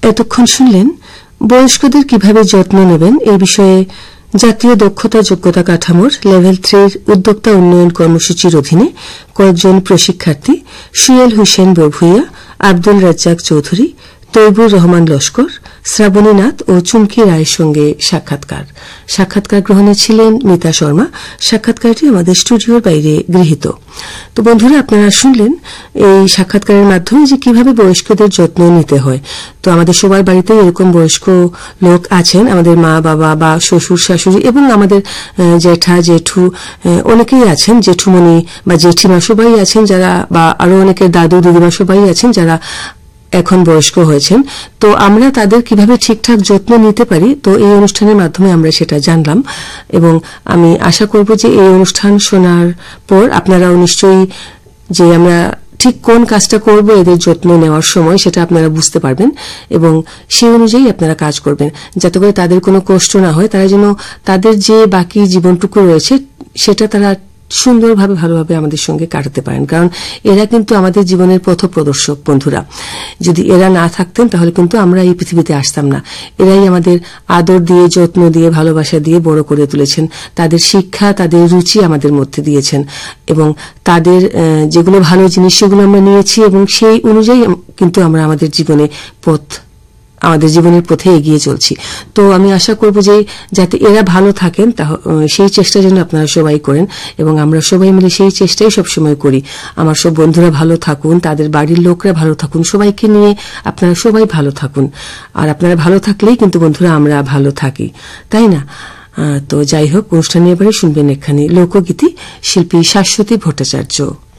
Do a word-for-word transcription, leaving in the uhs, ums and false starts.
এতক্ষণ শুনলেন বয়স্কদের কিভাবে যত্ন নেবেন এই বিষয়ে জাতীয় দক্ষতা যোগ্যতা কাঠামোর লেভেল থ্রির উদ্যোক্তা উন্নয়ন কর্মসূচির অধীনে কয়েকজন প্রশিক্ষার্থী সুয়েল হোসেন বভুইয়া, আব্দুল রাজ্জাক চৌধুরী, তৈবুর রহমান লস্কর, শ্রাবণী নাথ ও চুমকি রায়ের সঙ্গে সাক্ষাৎকার সাক্ষাৎকার গ্রহণে ছিলেন মিতা শর্মা। সাক্ষাৎকারটি আমাদের স্টুডিওর বাইরে গৃহীত। তো বন্ধুরা, আপনারা শুনলেন এই সাক্ষাৎকারের মাধ্যমে যে কিভাবে বয়স্কদের যত্ন নিতে হয়। তো আমাদের সবার বাড়িতে এরকম বয়স্ক লোক আছেন, আমাদের মা বাবা বা শ্বশুর শাশুড়ি এবং আমাদের জ্যাঠা জেঠু অনেকেই আছেন, জেঠুমণি বা জেঠিমা সবাই আছেন যারা, বা আরো অনেকের দাদু দিদিমা সবাই আছেন যারা এখন বয়স্ক হয়েছেন। তো আমরা তাদের কিভাবে ঠিকঠাক যত্ন নিতে পারি, তো এই অনুষ্ঠানের মাধ্যমে আমরা সেটা জানলাম এবং আমি আশা করব যে এই অনুষ্ঠান শোনার পর আপনারাও নিশ্চয়ই যে আমরা ঠিক কোন কাজটা করব এদের যত্ন নেওয়ার সময় সেটা আপনারা বুঝতে পারবেন এবং সেই অনুযায়ী আপনারা কাজ করবেন, যাতে করে তাদের কোনো কষ্ট না হয়, তারা যেন তাদের যে বাকি জীবনটুকু রয়েছে সেটা তারা সুন্দরভাবে ভালোভাবে আমাদের সঙ্গে কাটাতে পারেন। কারণ এরা কিন্তু আমাদের জীবনের পথপ্রদর্শক বন্ধুরা। যদি এরা না থাকতেন তাহলে কিন্তু আমরা এই পৃথিবীতে আসতাম না। এরাই আমাদের আদর দিয়ে, যত্ন দিয়ে, ভালোবাসা দিয়ে বড় করে তুলেছেন। তাদের শিক্ষা, তাদের রুচি আমাদের মধ্যে দিয়েছেন এবং তাদের যেগুলো ভালো জিনিস সেগুলো আমরা নিয়েছি এবং সেই অনুযায়ী কিন্তু আমরা আমাদের জীবনে পথ আমাদের জীবনের পথে এগিয়ে চলছি। তো আমি আশা করব যে যাতে এরা ভালো থাকেন সেই চেষ্টা যেন আপনারা সবাই করেন এবং আমরা সবাই মিলে সেই চেষ্টাই সবসময় করি। আমার সব বন্ধুরা ভালো থাকুন, তাদের বাড়ির লোকরা ভালো থাকুন, সবাইকে নিয়ে আপনারা সবাই ভালো থাকুন। আর আপনারা ভালো থাকলেই কিন্তু বন্ধুরা আমরা ভালো থাকি, তাই না? তো যাই হোক, অনুষ্ঠানে এবারে শুনবেন এখানে লোকগীতি, শিল্পী শাশ্বতী ভট্টাচার্য।